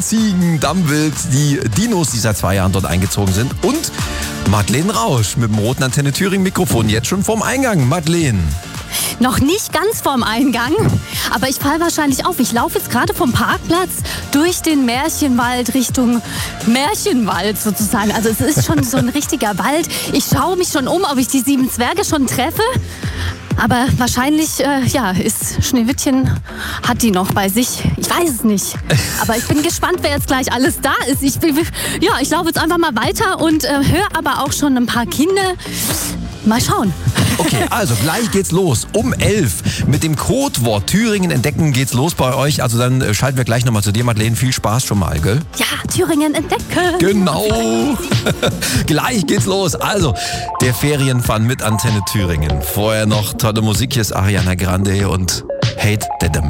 Ziegen, Dammwild, die Dinos, die seit 2 Jahren dort eingezogen sind und Madeleine Rausch mit dem roten Antenne Thüringen Mikrofon jetzt schon vorm Eingang. Madeleine. Noch nicht ganz vorm Eingang, aber ich falle wahrscheinlich auf. Ich laufe jetzt gerade vom Parkplatz durch den Märchenwald Richtung Märchenwald sozusagen. Also es ist schon so ein richtiger Wald. Ich schaue mich schon um, ob ich die 7 Zwerge schon treffe. Aber wahrscheinlich, ist Schneewittchen, hat die noch bei sich. Ich weiß es nicht. Aber ich bin gespannt, wer jetzt gleich alles da ist. Ich laufe jetzt einfach mal weiter und höre aber auch schon ein paar Kinder. Mal schauen. Okay, also gleich geht's los. Um 11 mit dem Codewort Thüringen entdecken geht's los bei euch. Also dann schalten wir gleich nochmal zu dir, Madeleine. Viel Spaß schon mal, gell? Ja, Thüringen entdecken. Genau. Gleich geht's los. Also, der Ferienfun mit Antenne Thüringen. Vorher noch tolle Musik. Hier ist Ariana Grande und Hate Dead.